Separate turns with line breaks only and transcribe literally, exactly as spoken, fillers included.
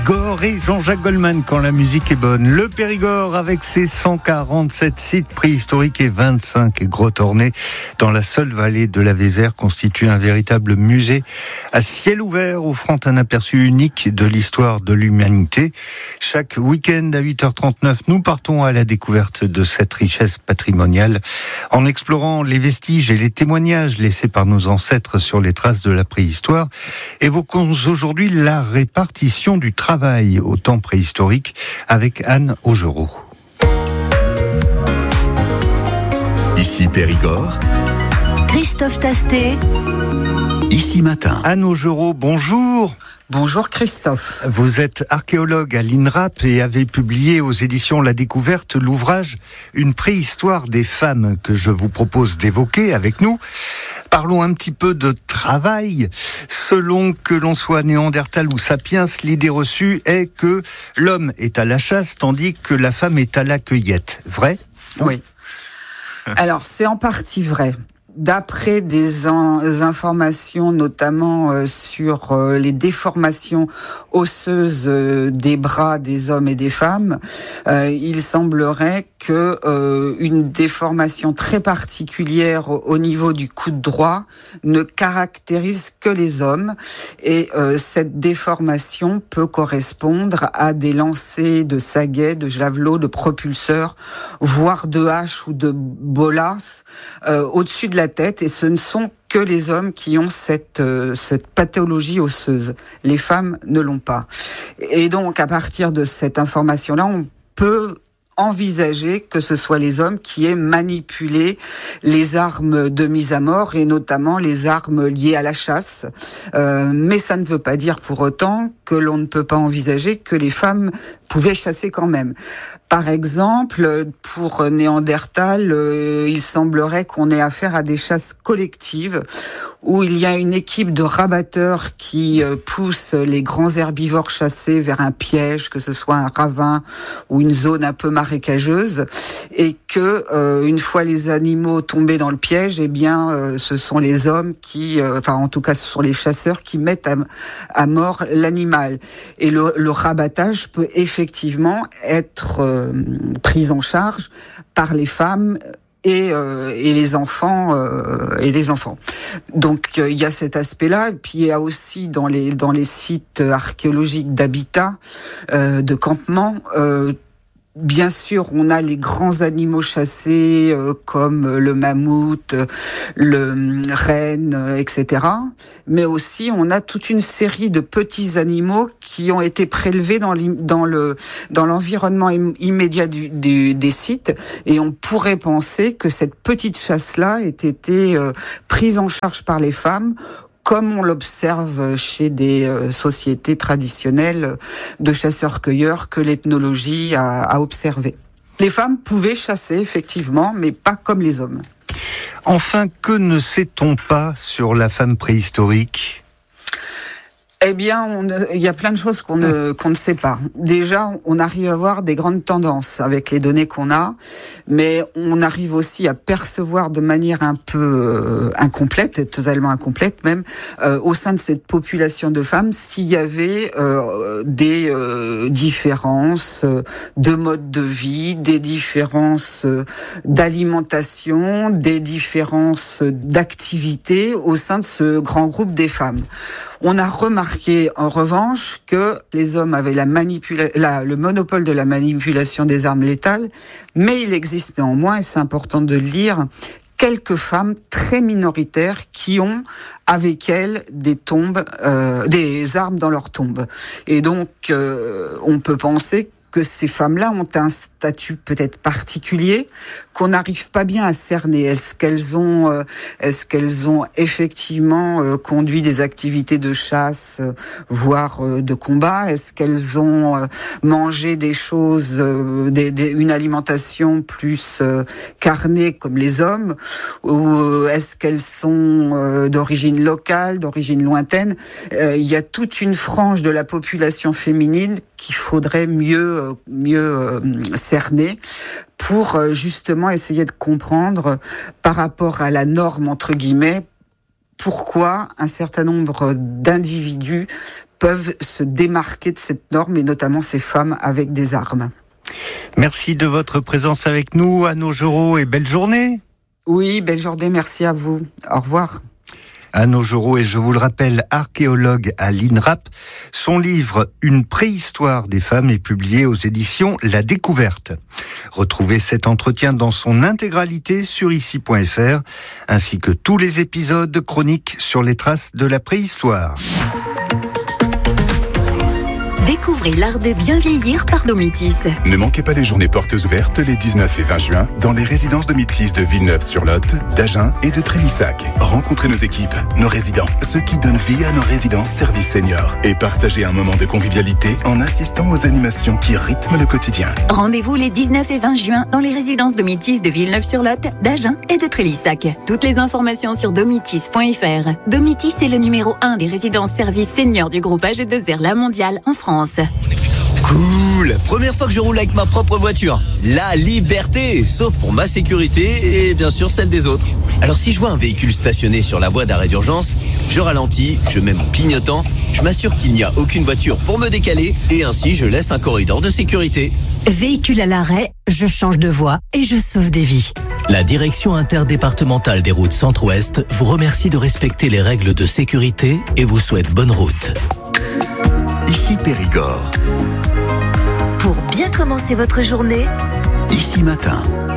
Gore et Jean-Jacques Goldman quand la musique est bonne. Le Périgord avec ses cent quarante-sept sites préhistoriques et vingt-cinq grottes ornées dans la seule vallée de la Vézère constitue un véritable musée à ciel ouvert offrant un aperçu unique de l'histoire de l'humanité. Chaque week-end à huit heures trente-neuf, nous partons à la découverte de cette richesse patrimoniale en explorant les vestiges et les témoignages laissés par nos ancêtres sur les traces de la préhistoire. Évoquons aujourd'hui la répartition du travail Travail au temps préhistorique avec Anne Augereau.
Ici Périgord,
Christophe Tastet.
Ici Matin.
Anne Augereau, bonjour.
Bonjour Christophe.
Vous êtes archéologue à l'INRAP et avez publié aux éditions La Découverte l'ouvrage Une préhistoire des femmes que je vous propose d'évoquer avec nous. Parlons un petit peu de travail. Selon que l'on soit néandertal ou sapiens, l'idée reçue est que l'homme est à la chasse tandis que la femme est à la cueillette. Vrai ?
Oui. Alors, c'est en partie vrai. D'après des en, informations, notamment euh, sur euh, les déformations osseuses euh, des bras des hommes et des femmes, euh, il semblerait que euh, une déformation très particulière au, au niveau du coude droit ne caractérise que les hommes, et euh, cette déformation peut correspondre à des lancers de saguets, de javelots, de propulseurs, voire de haches ou de bolas euh, au-dessus de la tête, et ce ne sont que les hommes qui ont cette euh, cette pathologie osseuse. Les femmes ne l'ont pas. Et donc, à partir de cette information-là, on peut envisager que ce soit les hommes qui aient manipulé les armes de mise à mort, et notamment les armes liées à la chasse. Euh, mais ça ne veut pas dire pour autant que l'on ne peut pas envisager que les femmes pouvaient chasser quand même. Par exemple, pour Néandertal, euh, il semblerait qu'on ait affaire à des chasses collectives où il y a une équipe de rabatteurs qui euh, poussent les grands herbivores chassés vers un piège, que ce soit un ravin ou une zone un peu marécageuse, et que euh, une fois les animaux tombés dans le piège, eh bien, euh, ce sont les hommes qui, euh, enfin, en tout cas, ce sont les chasseurs qui mettent à, à mort l'animal. Et le, le rabattage peut effectivement être euh, pris en charge par les femmes et, euh, et les enfants euh, et les enfants. Donc il euh, y a cet aspect-là, et puis il y a aussi dans les dans les sites archéologiques d'habitat, euh, de campement. Euh, Bien sûr, on a les grands animaux chassés euh, comme le mammouth, le renne, euh, et cetera. Mais aussi, on a toute une série de petits animaux qui ont été prélevés dans, dans le dans l'environnement im- immédiat du, du, des sites. Et on pourrait penser que cette petite chasse-là ait été euh, prise en charge par les femmes, comme on l'observe chez des euh, sociétés traditionnelles de chasseurs-cueilleurs que l'ethnologie a, a observé. Les femmes pouvaient chasser, effectivement, mais pas comme les hommes.
Enfin, que ne sait-on pas sur la femme préhistorique ?
Eh bien, on, il y a plein de choses qu'on ne, qu'on ne sait pas. Déjà, on arrive à voir des grandes tendances avec les données qu'on a, mais on arrive aussi à percevoir de manière un peu euh, incomplète, et totalement incomplète même, euh, au sein de cette population de femmes, s'il y avait euh, des euh, différences de mode de vie, des différences d'alimentation, des différences d'activité au sein de ce grand groupe des femmes. On a remarqué en revanche que les hommes avaient la manipula- la, le monopole de la manipulation des armes létales, mais il existe néanmoins, et c'est important de le dire, quelques femmes très minoritaires qui ont avec elles des tombes, euh, des armes dans leurs tombes. Et donc, euh, on peut penser que ces femmes-là ont un statut peut-être particulier qu'on n'arrive pas bien à cerner. Est-ce qu'elles ont, euh, est-ce qu'elles ont effectivement euh, conduit des activités de chasse, euh, voire euh, de combat ? Est-ce qu'elles ont euh, mangé des choses, euh, des, des, une alimentation plus euh, carnée comme les hommes ? Ou euh, est-ce qu'elles sont euh, d'origine locale, d'origine lointaine ? euh, Il y a toute une frange de la population féminine qu'il faudrait mieux mieux euh, cerner pour euh, justement essayer de comprendre euh, par rapport à la norme entre guillemets pourquoi un certain nombre d'individus peuvent se démarquer de cette norme, et notamment ces femmes avec des armes.
Merci de votre présence avec nous, Anne Augereau, et belle journée.
Oui, belle journée, merci à vous. Au revoir.
Anne Augereau est, je vous le rappelle, archéologue à l'INRAP. Son livre « Une préhistoire des femmes » est publié aux éditions La Découverte. Retrouvez cet entretien dans son intégralité sur ici point f r, ainsi que tous les épisodes chroniques sur les traces de la préhistoire.
Découvrez l'art de bien vieillir par Domitis.
Ne manquez pas les journées portes ouvertes les dix-neuf et vingt juin dans les résidences Domitis de Villeneuve-sur-Lot, d'Agen et de Trélissac. Rencontrez nos équipes, nos résidents, ceux qui donnent vie à nos résidences services seniors, et partagez un moment de convivialité en assistant aux animations qui rythment le quotidien.
Rendez-vous les dix-neuf et vingt juin dans les résidences Domitis de Villeneuve-sur-Lot, d'Agen et de Trélissac. Toutes les informations sur domitis point f r. Domitis est le numéro un des résidences services seniors du groupe A G deux R La Mondiale en France.
Cool! Première fois que je roule avec ma propre voiture. La liberté! Sauf pour ma sécurité et bien sûr celle des autres. Alors si je vois un véhicule stationné sur la voie d'arrêt d'urgence, je ralentis, je mets mon clignotant, je m'assure qu'il n'y a aucune voiture pour me décaler et ainsi je laisse un corridor de sécurité.
Véhicule à l'arrêt, je change de voie et je sauve des vies.
La Direction interdépartementale des routes Centre-Ouest vous remercie de respecter les règles de sécurité et vous souhaite bonne route.
Ici Périgord.
Pour bien commencer votre journée,
Ici Matin.